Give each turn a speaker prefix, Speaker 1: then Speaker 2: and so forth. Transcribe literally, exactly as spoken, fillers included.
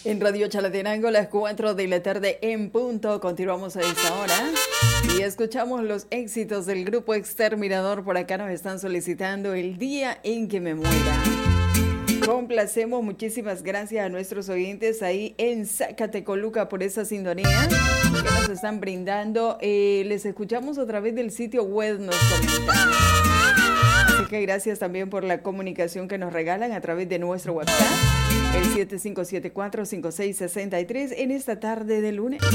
Speaker 1: En Radio Chalatenango, las cuatro de la tarde en punto. Continuamos a esta hora y escuchamos los éxitos del grupo Exterminador. Por acá nos están solicitando El día en que me muera. Complacemos, muchísimas gracias a nuestros oyentes ahí en Zacatecoluca por esa sintonía que nos están brindando. Eh, les escuchamos a través del sitio web, nos comentan. Así que gracias también por la comunicación que nos regalan a través de nuestro WhatsApp, el siete cinco siete cuatro cinco seis seis tres, en esta tarde de lunes.